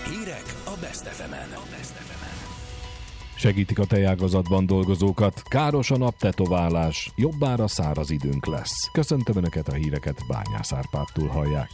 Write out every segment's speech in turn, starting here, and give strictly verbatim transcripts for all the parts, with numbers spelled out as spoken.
Hírek a Best ef emen. Segítik a tejágazatban dolgozókat. Káros a naptetoválás, jobbára száraz időnk lesz. Köszöntöm Önöket, a híreket Bányász Árpádtól hallják.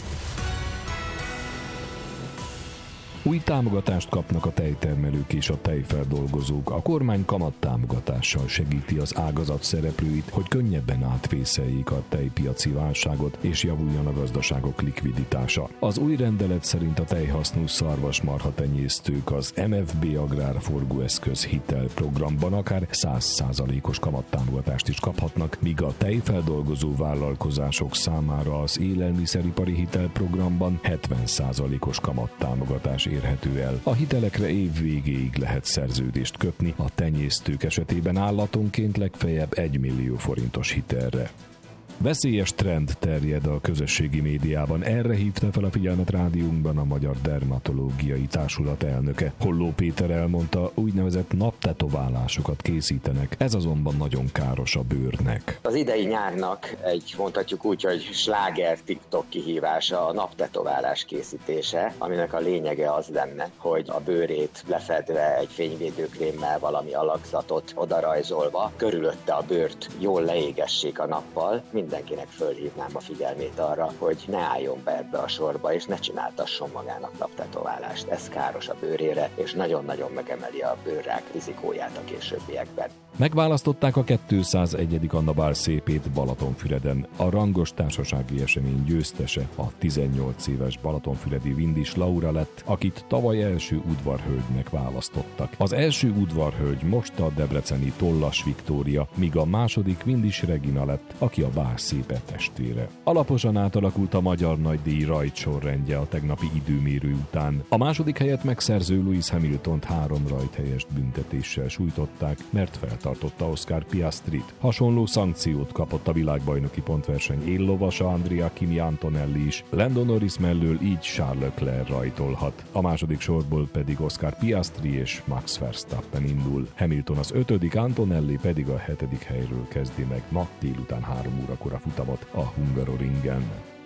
Új támogatást kapnak a tejtermelők és a tejfeldolgozók. A kormány kamattámogatással segíti az ágazat szereplőit, hogy könnyebben átvészeljék a tejpiaci válságot és javuljon a gazdaságok likviditása. Az új rendelet szerint a tejhasznú szarvasmarha tenyésztők az em ef bé Agrár Forgóeszköz hitelprogramban akár száz százalékos kamattámogatást is kaphatnak, míg a tejfeldolgozó vállalkozások számára az élelmiszeripari hitelprogramban hetven százalékos kamattámogatás érhető el. A hitelekre év végéig lehet szerződést kötni, a tenyésztők esetében állatonként legfeljebb egy millió forintos hitelre. Veszélyes trend terjed a közösségi médiában. Erre hívta fel a figyelmet rádiónkban a Magyar Dermatológiai Társulat elnöke. Holló Péter elmondta, úgynevezett naptetoválásokat készítenek. Ez azonban nagyon káros a bőrnek. Az idei nyárnak egy, mondhatjuk úgy, hogy sláger TikTok kihívása a naptetoválás készítése, aminek a lényege az lenne, hogy a bőrét lefedve egy fényvédőkrémmel valami alakzatot odarajzolva, körülötte a bőrt jól leégessék a nappal. Mindenkinek fölhívnám a figyelmét arra, hogy ne álljon be ebbe a sorba, és ne csináltasson magának naptetoválást. Ez káros a bőrére, és nagyon-nagyon megemeli a bőrrák rizikóját a későbbiekben. Megválasztották a kétszázegyedik Anna Bál szépét Balatonfüreden. A rangos társasági esemény győztese a tizennyolc éves balatonfüredi Vindis Laura lett, akit tavaly első udvarhölgynek választottak. Az első udvarhölgy most a debreceni Tollas Viktória, míg a második Vindis Regina lett, aki a Bál szépe testvére. Alaposan átalakult a magyar nagydíj rajtsorrendje a tegnapi időmérő után. A második helyet megszerző Lewis Hamiltont három rajthelyest büntetéssel sújtották, mert feltartotta Oscar Piastrit. Hasonló szankciót kapott a világbajnoki pontverseny éllovasa Andrea Kimi Antonelli is. Lando Norris mellől így Charles Leclerc rajtolhat. A második sorból pedig Oscar Piastri és Max Verstappen indul. Hamilton az ötödik, Antonelli pedig a hetedik helyről kezdi meg ma délután három órakor a futamot a Hungaroringen.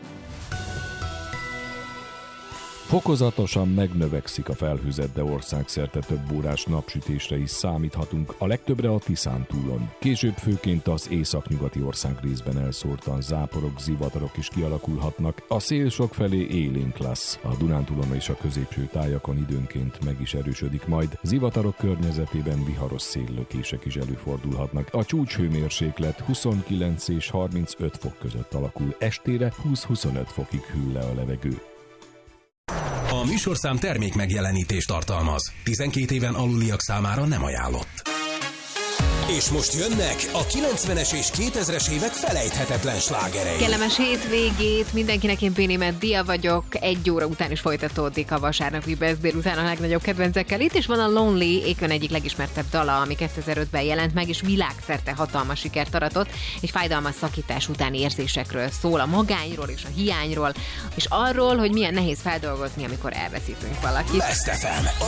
Fokozatosan megnövekszik a felhőzet, de országszerte több órás napsütésre is számíthatunk, a legtöbbre a Tiszántúlon. Később főként az északnyugati országrészben elszórtan záporok, zivatarok is kialakulhatnak, a szél sokfelé élénk lesz. A Dunántúlon és a középső tájakon időnként meg is erősödik majd, zivatarok környezetében viharos széllökések is előfordulhatnak. A csúcshőmérséklet huszonkilenc és harmincöt fok között alakul, estére húsz-huszonöt fokig hűl le a levegő. A műsorszám termék megjelenítést tartalmaz. tizenkét éven aluliak számára nem ajánlott. És most jönnek a kilencvenes és kétezres évek felejthetetlen slágerei. Kellemes hétvégét mindenkinek, én Péni Meddia vagyok. Egy óra után is folytatódik a vasárnapi Best délután a legnagyobb kedvencekkel. Itt is van a Lonely, Akon egyik legismertebb dala, ami kétezer-ötben jelent meg, és világszerte hatalmas sikert aratott, és fájdalmas szakítás utáni érzésekről szól, a magányról és a hiányról, és arról, hogy milyen nehéz feldolgozni, amikor elveszítünk valakit. Best ef em.